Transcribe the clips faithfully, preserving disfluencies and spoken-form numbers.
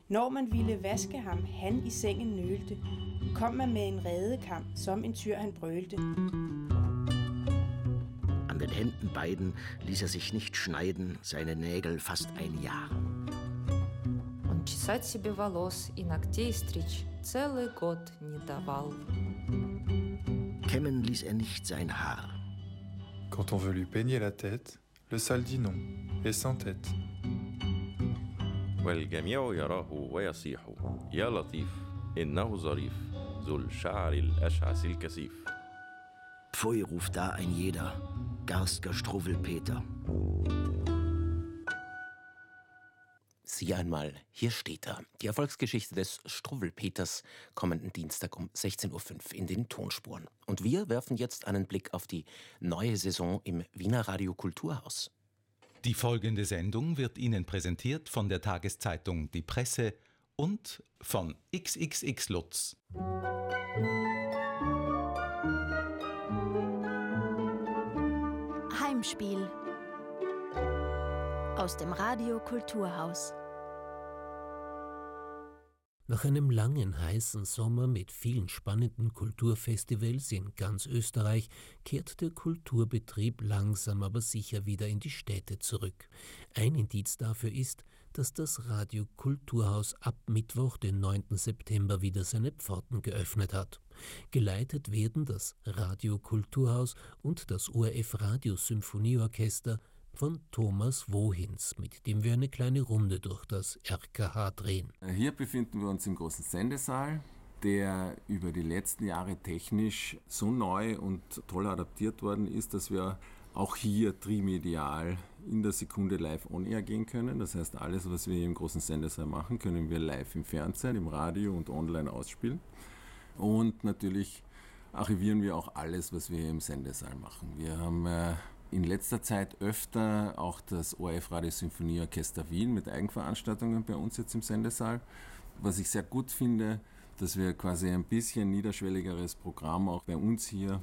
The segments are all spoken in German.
Når man ville vaske ham, han i sengen nølte, kom man med en redekam, som en tyr han brølte. An den Händen beiden ließ er sich nicht schneiden, seine Nägel fast ein Jahr. Он чесать себе волос и ногтей стричь целый год не давал. Kämmen ließ er nicht sein Haar. Quand on veut lui peigner la tête, le sale dit non, et sans tête. والجميع يراه ويصيح يا لطيف إنه ظريف ذو الشعر الأشعث الكثيف. Pfui, ruft da ein jeder, garstger Struwwelpeter. Sieh einmal, hier steht er. Die Erfolgsgeschichte des Struwwelpeters kommenden Dienstag um sechzehn Uhr fünf in den Tonspuren. Und wir werfen jetzt einen Blick auf die neue Saison im Wiener Radio Kulturhaus. Die folgende Sendung wird Ihnen präsentiert von der Tageszeitung Die Presse und von X X X Lutz. Heimspiel aus dem Radio Kulturhaus. Nach einem langen, heißen Sommer mit vielen spannenden Kulturfestivals in ganz Österreich kehrt der Kulturbetrieb langsam aber sicher wieder in die Städte zurück. Ein Indiz dafür ist, dass das Radio Kulturhaus ab Mittwoch, den neunten September, wieder seine Pforten geöffnet hat. Geleitet werden das Radio Kulturhaus und das O R F Radiosymphonieorchester von Thomas Wohins, mit dem wir eine kleine Runde durch das R K H drehen. Hier befinden wir uns im großen Sendesaal, der über die letzten Jahre technisch so neu und toll adaptiert worden ist, dass wir auch hier trimedial in der Sekunde live on air gehen können. Das heißt, alles, was wir hier im großen Sendesaal machen, können wir live im Fernsehen, im Radio und online ausspielen. Und natürlich archivieren wir auch alles, was wir hier im Sendesaal machen. Wir haben äh, in letzter Zeit öfter auch das O R F Radiosymphonieorchester Wien mit Eigenveranstaltungen bei uns jetzt im Sendesaal. Was ich sehr gut finde, dass wir quasi ein bisschen niederschwelligeres Programm auch bei uns hier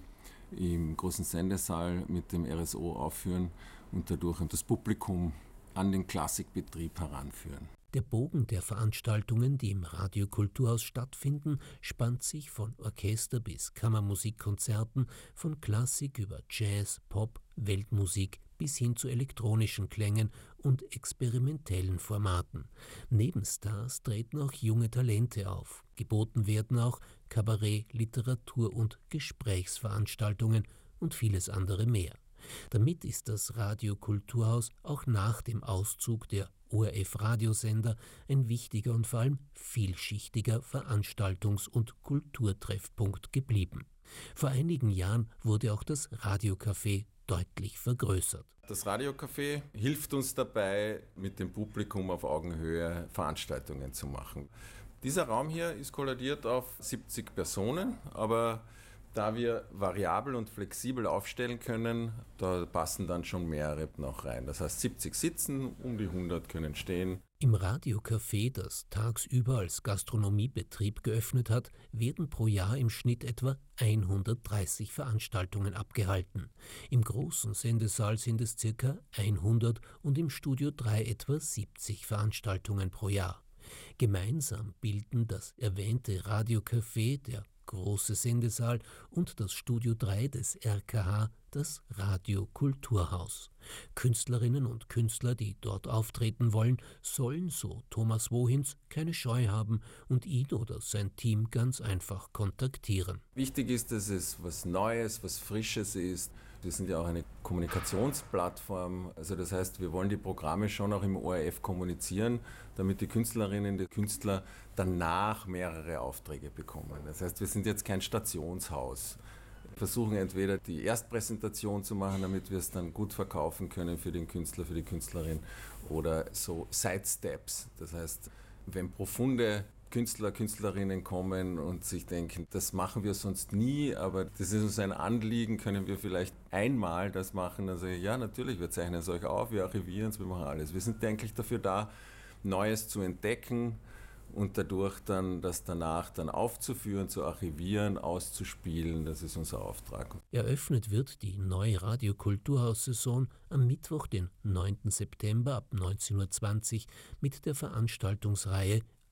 im großen Sendesaal mit dem R S O aufführen und dadurch das Publikum an den Klassikbetrieb heranführen. Der Bogen der Veranstaltungen, die im Radio Kulturhaus stattfinden, spannt sich von Orchester- bis Kammermusikkonzerten, von Klassik über Jazz, Pop, Weltmusik bis hin zu elektronischen Klängen und experimentellen Formaten. Neben Stars treten auch junge Talente auf. Geboten werden auch Kabarett, Literatur- und Gesprächsveranstaltungen und vieles andere mehr. Damit ist das Radio Kulturhaus auch nach dem Auszug der O R F-Radiosender ein wichtiger und vor allem vielschichtiger Veranstaltungs- und Kulturtreffpunkt geblieben. Vor einigen Jahren wurde auch das Radiocafé deutlich vergrößert. Das Radiocafé hilft uns dabei, mit dem Publikum auf Augenhöhe Veranstaltungen zu machen. Dieser Raum hier ist kolladiert auf siebzig Personen, aber da wir variabel und flexibel aufstellen können, da passen dann schon mehrere noch rein. Das heißt, siebzig sitzen, um die hundert können stehen. Im Radiocafé, das tagsüber als Gastronomiebetrieb geöffnet hat, werden pro Jahr im Schnitt etwa hundertdreißig Veranstaltungen abgehalten. Im großen Sendesaal sind es ca. hundert und im Studio drei etwa siebzig Veranstaltungen pro Jahr. Gemeinsam bilden das erwähnte Radiocafé, der große Sendesaal und das Studio drei des R K H das Radio Kulturhaus. Künstlerinnen und Künstler, die dort auftreten wollen, sollen, so Thomas Wohins, keine Scheu haben und ihn oder sein Team ganz einfach kontaktieren. Wichtig ist, dass es was Neues, was Frisches ist. Wir sind ja auch eine Kommunikationsplattform. Also das heißt, wir wollen die Programme schon auch im O R F kommunizieren, damit die Künstlerinnen, die Künstler danach mehrere Aufträge bekommen. Das heißt, wir sind jetzt kein Stationshaus. Wir versuchen entweder die Erstpräsentation zu machen, damit wir es dann gut verkaufen können für den Künstler, für die Künstlerin, oder so Sidesteps. Das heißt, wenn profunde Künstler, Künstlerinnen kommen und sich denken, das machen wir sonst nie, aber das ist uns ein Anliegen, können wir vielleicht einmal das machen. Also ja, natürlich, wir zeichnen es euch auf, wir archivieren es, wir machen alles. Wir sind eigentlich dafür da, Neues zu entdecken und dadurch dann das danach dann aufzuführen, zu archivieren, auszuspielen. Das ist unser Auftrag. Eröffnet wird die neue Radio-Kulturhaus-Saison am Mittwoch, den neunten September ab neunzehn Uhr zwanzig mit der Veranstaltungsreihe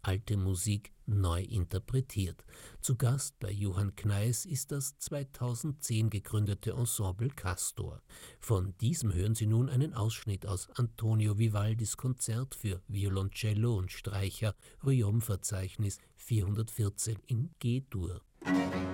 alte Musik neu interpretiert. Zu Gast bei Johann Kneis ist das zweitausendzehn gegründete Ensemble Castor. Von diesem hören Sie nun einen Ausschnitt aus Antonio Vivaldis Konzert für Violoncello und Streicher, Requiem-Verzeichnis vierhundertvierzehn in G-Dur.